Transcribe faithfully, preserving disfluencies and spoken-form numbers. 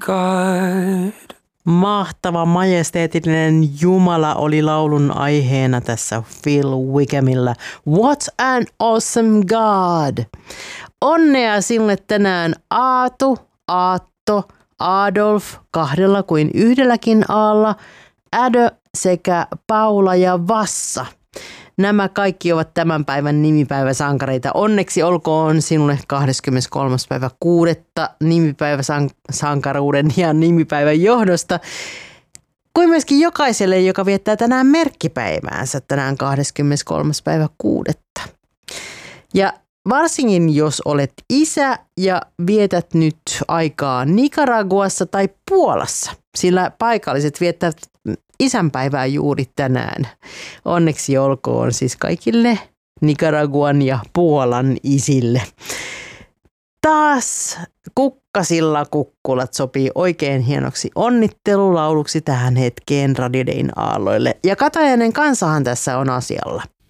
God. Mahtava, majesteetillinen Jumala oli laulun aiheena tässä Phil Wickhamilla. What an awesome God! Onnea sinulle tänään Aatu, Aatto, Adolf, kahdella kuin yhdelläkin aalla, Ädö sekä Paula ja Vassa. Nämä kaikki ovat tämän päivän nimipäiväsankareita. Onneksi olkoon sinulle kahdeskymmeneskolmas päivä kuudetta nimipäiväsankaruuden ja nimipäivän johdosta. Kuin myöskin jokaiselle, joka viettää tänään merkkipäiväänsä tänään kahdeskymmeneskolmas päivä kuudetta. Ja varsinkin jos olet isä ja vietät nyt aikaa Nicaraguassa tai Puolassa, sillä paikalliset viettävät isänpäivää juuri tänään. Onneksi olkoon siis kaikille Nicaraguan ja Puolan isille. Taas Kukkasilla kukkulat sopii oikein hienoksi onnittelulauluksi tähän hetkeen Radio Dayn aalloille. Ja Katajainen kansahan tässä on asialla.